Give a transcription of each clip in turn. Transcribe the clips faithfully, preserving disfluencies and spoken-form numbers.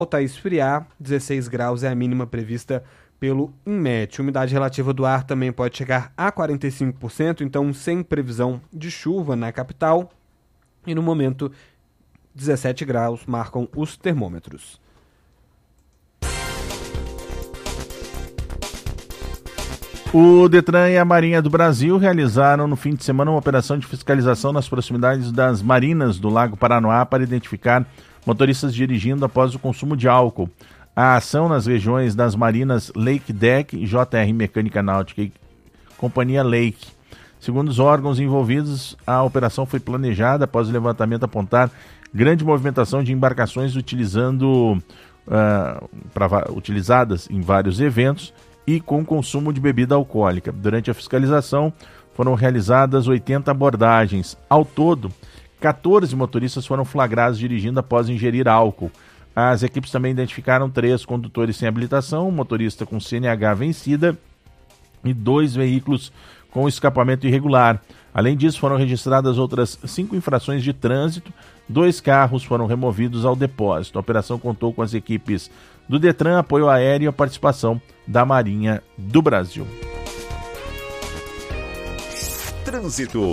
volta a esfriar, dezesseis graus é a mínima prevista pelo INMET. A umidade relativa do ar também pode chegar a quarenta e cinco por cento, então sem previsão de chuva na capital. E no momento, dezessete graus marcam os termômetros. O Detran e a Marinha do Brasil realizaram no fim de semana uma operação de fiscalização nas proximidades das marinas do Lago Paranoá para identificar motoristas dirigindo após o consumo de álcool. A ação nas regiões das marinas Lake Deck, J R Mecânica Náutica e Companhia Lake. Segundo os órgãos envolvidos, a operação foi planejada após o levantamento apontar grande movimentação de embarcações utilizando, uh, pra, utilizadas em vários eventos e com consumo de bebida alcoólica. Durante a fiscalização foram realizadas oitenta abordagens. Ao todo, quatorze motoristas foram flagrados dirigindo após ingerir álcool. As equipes também identificaram três condutores sem habilitação, um motorista com C N H vencida e dois veículos com escapamento irregular. Além disso, foram registradas outras cinco infrações de trânsito, dois carros foram removidos ao depósito. A operação contou com as equipes do Detran, apoio aéreo e a participação da Marinha do Brasil. Trânsito.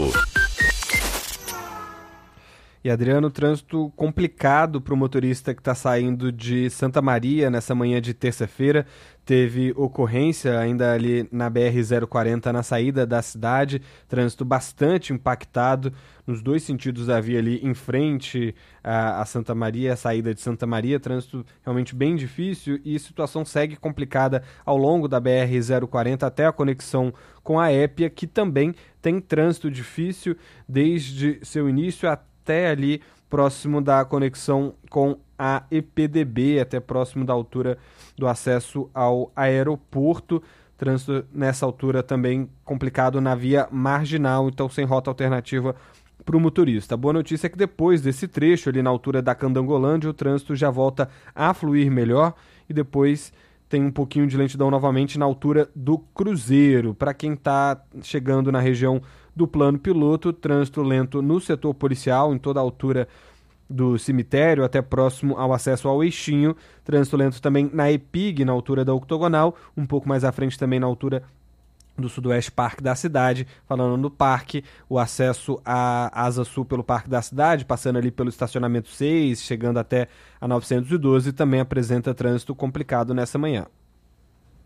E Adriano, trânsito complicado para o motorista que está saindo de Santa Maria nessa manhã de terça-feira. Teve ocorrência ainda ali na B R zero quarenta na saída da cidade, trânsito bastante impactado nos dois sentidos da via ali em frente a, a Santa Maria, a saída de Santa Maria, trânsito realmente bem difícil e a situação segue complicada ao longo da B R zero quarenta até a conexão com a Épia, que também tem trânsito difícil desde seu início até até ali próximo da conexão com a E P D B, até próximo da altura do acesso ao aeroporto. Trânsito nessa altura também complicado na via marginal, então sem rota alternativa para o motorista. A boa notícia é que depois desse trecho, ali na altura da Candangolândia, o trânsito já volta a fluir melhor e depois tem um pouquinho de lentidão novamente na altura do Cruzeiro. Para quem está chegando na região do plano piloto, trânsito lento no setor policial, em toda a altura do cemitério, até próximo ao acesso ao Eixinho. Trânsito lento também na E P I G, na altura da Octogonal, um pouco mais à frente também na altura do Sudoeste Parque da cidade. Falando no parque, o acesso à Asa Sul pelo Parque da Cidade, passando ali pelo estacionamento seis, chegando até a novecentos e doze, também apresenta trânsito complicado nessa manhã.